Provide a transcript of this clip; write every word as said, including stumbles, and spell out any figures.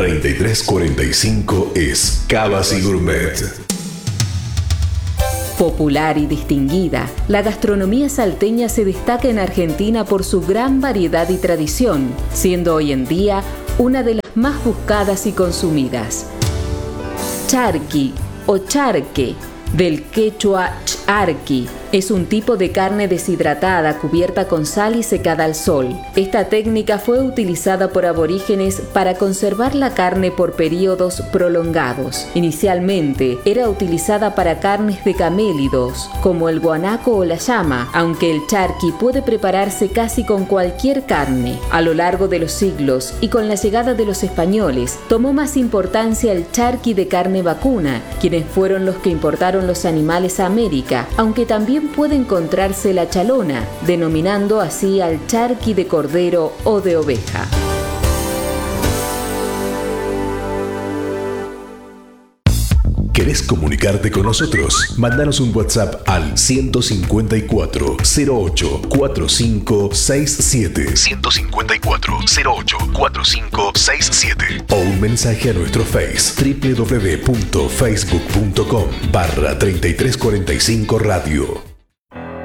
treinta y tres cuarenta y cinco es Cavas y Gourmet. Popular y distinguida, la gastronomía salteña se destaca en Argentina por su gran variedad y tradición, siendo hoy en día una de las más buscadas y consumidas. Charqui o charque, del quechua charqui, es un tipo de carne deshidratada cubierta con sal y secada al sol. Esta técnica fue utilizada por aborígenes para conservar la carne por periodos prolongados. Inicialmente era utilizada para carnes de camélidos, como el guanaco o la llama, aunque el charqui puede prepararse casi con cualquier carne. A lo largo de los siglos y con la llegada de los españoles, tomó más importancia el charqui de carne vacuna, quienes fueron los que importaron los animales a América, aunque también puede encontrarse la chalona, denominando así al charqui de cordero o de oveja. ¿Querés comunicarte con nosotros? Mándanos un WhatsApp al ciento cincuenta y cuatro, cero ocho, cuarenta y cinco sesenta y siete. ciento cincuenta y cuatro, cero ocho, cuarenta y cinco sesenta y siete. O un mensaje a nuestro Face w w w punto facebook punto com barra treinta y tres cuarenta y cinco radio.